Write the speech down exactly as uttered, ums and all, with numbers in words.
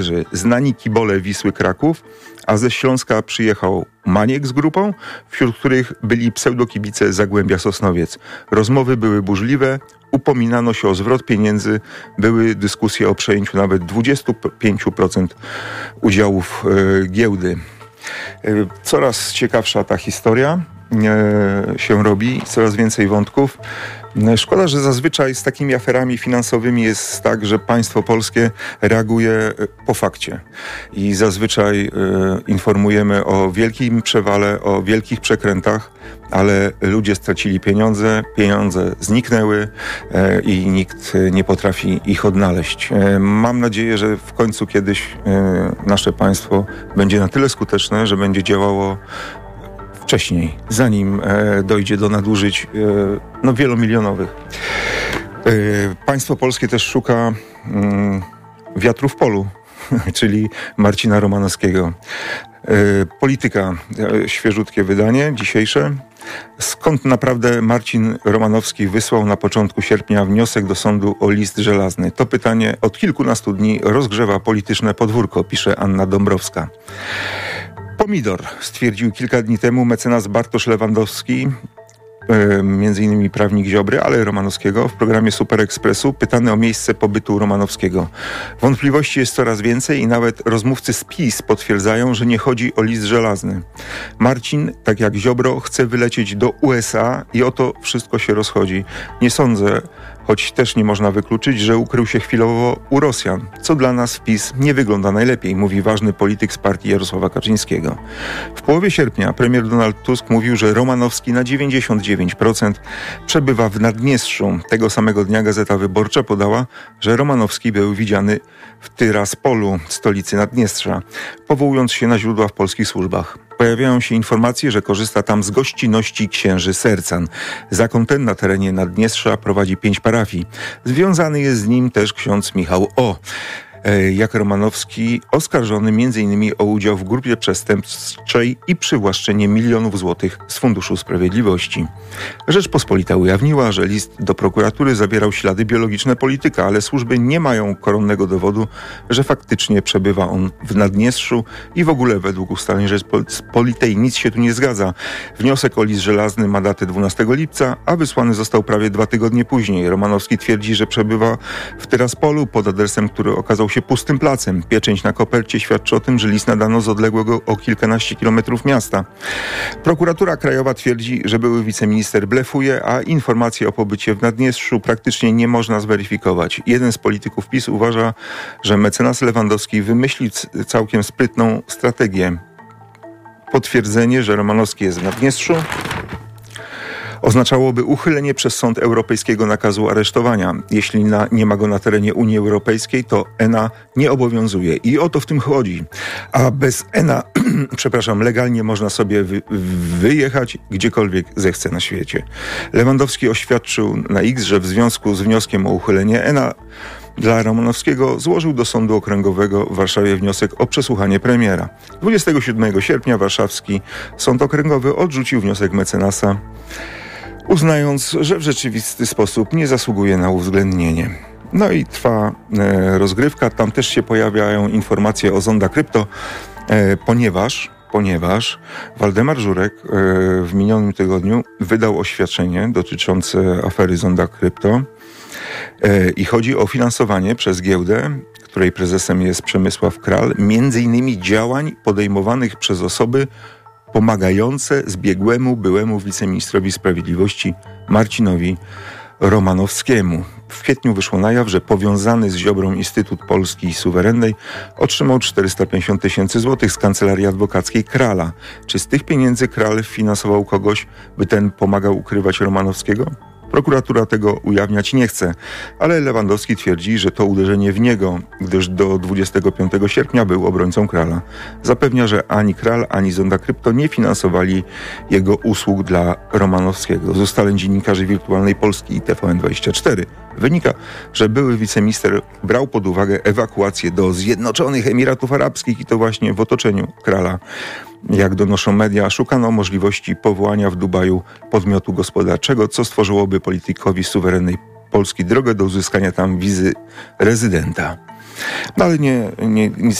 znani kibole Wisły Kraków, a ze Śląska przyjechał Maniek z grupą, wśród których byli pseudokibice Zagłębia Sosnowiec. Rozmowy były burzliwe, upominano się o zwrot pieniędzy, były dyskusje o przejęciu nawet dwadzieścia pięć procent udziałów e, giełdy. E, coraz ciekawsza ta historia e, się robi, coraz więcej wątków. Szkoda, że zazwyczaj z takimi aferami finansowymi jest tak, że państwo polskie reaguje po fakcie. I zazwyczaj y, informujemy o wielkim przewale, o wielkich przekrętach, ale ludzie stracili pieniądze, pieniądze zniknęły y, i nikt nie potrafi ich odnaleźć. Y, mam nadzieję, że w końcu kiedyś y, nasze państwo będzie na tyle skuteczne, że będzie działało wcześniej, zanim e, dojdzie do nadużyć e, no, wielomilionowych. E, państwo polskie też szuka mm, wiatru w polu, czyli Marcina Romanowskiego. E, polityka, e, świeżutkie wydanie, dzisiejsze. Skąd naprawdę Marcin Romanowski wysłał na początku sierpnia wniosek do sądu o list żelazny? To pytanie od kilkunastu dni rozgrzewa polityczne podwórko, pisze Anna Dąbrowska. Pomidor, stwierdził kilka dni temu mecenas Bartosz Lewandowski, yy, między innymi prawnik Ziobry, ale Romanowskiego, w programie Super Expressu, pytany o miejsce pobytu Romanowskiego. Wątpliwości jest coraz więcej i nawet rozmówcy z PiS potwierdzają, że nie chodzi o list żelazny. Marcin, tak jak Ziobro, chce wylecieć do U S A i oto wszystko się rozchodzi. Nie sądzę, choć też nie można wykluczyć, że ukrył się chwilowo u Rosjan, co dla nas w PiS nie wygląda najlepiej, mówi ważny polityk z partii Jarosława Kaczyńskiego. W połowie sierpnia premier Donald Tusk mówił, że Romanowski na dziewięćdziesiąt dziewięć procent przebywa w Naddniestrzu. Tego samego dnia Gazeta Wyborcza podała, że Romanowski był widziany w Tyraspolu, stolicy Naddniestrza, powołując się na źródła w polskich służbach. Pojawiają się informacje, że korzysta tam z gościnności księży Sercan. Zakon ten na terenie Naddniestrza prowadzi pięć parafii. Związany jest z nim też ksiądz Michał O., jak Romanowski, oskarżony między innymi o udział w grupie przestępczej i przywłaszczenie milionów złotych z Funduszu Sprawiedliwości. Rzeczpospolita ujawniła, że list do prokuratury zawierał ślady biologiczne polityka, ale służby nie mają koronnego dowodu, że faktycznie przebywa on w Naddniestrzu i w ogóle według ustaleń Rzeczpospolitej nic się tu nie zgadza. Wniosek o list żelazny ma datę dwunastego lipca, a wysłany został prawie dwa tygodnie później. Romanowski twierdzi, że przebywa w Tyraspolu pod adresem, który okazał się pustym placem. Pieczęć na kopercie świadczy o tym, że list nadano z odległego o kilkanaście kilometrów miasta. Prokuratura Krajowa twierdzi, że były wiceminister blefuje, a informacje o pobycie w Naddniestrzu praktycznie nie można zweryfikować. Jeden z polityków PiS uważa, że mecenas Lewandowski wymyślił całkiem sprytną strategię. Potwierdzenie, że Romanowski jest w Naddniestrzu, oznaczałoby uchylenie przez Sąd Europejskiego nakazu aresztowania. Jeśli na, nie ma go na terenie Unii Europejskiej, to E N A nie obowiązuje. I o to w tym chodzi. A bez E N A, przepraszam, legalnie można sobie wy, wyjechać gdziekolwiek zechce na świecie. Lewandowski oświadczył na X, że w związku z wnioskiem o uchylenie E N A dla Romanowskiego złożył do Sądu Okręgowego w Warszawie wniosek o przesłuchanie premiera. dwudziestego siódmego sierpnia warszawski Sąd Okręgowy odrzucił wniosek mecenasa, uznając, że w rzeczywisty sposób nie zasługuje na uwzględnienie. No i trwa e, rozgrywka. Tam też się pojawiają informacje o Zonda Krypto, e, ponieważ, ponieważ Waldemar Żurek e, w minionym tygodniu wydał oświadczenie dotyczące afery Zonda Krypto e, i chodzi o finansowanie przez giełdę, której prezesem jest Przemysław Kral, między innymi działań podejmowanych przez osoby pomagające zbiegłemu byłemu wiceministrowi sprawiedliwości Marcinowi Romanowskiemu. W kwietniu wyszło na jaw, że powiązany z Ziobrą Instytut Polski Suwerennej otrzymał czterysta pięćdziesiąt tysięcy złotych z kancelarii adwokackiej Krala. Czy z tych pieniędzy Kral finansował kogoś, by ten pomagał ukrywać Romanowskiego? Prokuratura tego ujawniać nie chce, ale Lewandowski twierdzi, że to uderzenie w niego, gdyż do dwudziestego piątego sierpnia był obrońcą Krala. Zapewnia, że ani Kral, ani Zonda Krypto nie finansowali jego usług dla Romanowskiego. Z ustaleń dziennikarzy Wirtualnej Polski i T V N dwadzieścia cztery wynika, że były wiceminister brał pod uwagę ewakuację do Zjednoczonych Emiratów Arabskich i to właśnie w otoczeniu Krala. Jak donoszą media, szukano możliwości powołania w Dubaju podmiotu gospodarczego, co stworzyłoby politykowi suwerennej Polski drogę do uzyskania tam wizy rezydenta. No ale nie, nie, nic